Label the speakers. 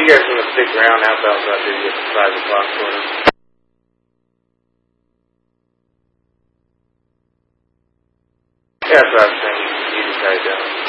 Speaker 1: you guys want to stick around? How about I do you at 5 o'clock for them? Yeah, that's what I was saying. You decide that.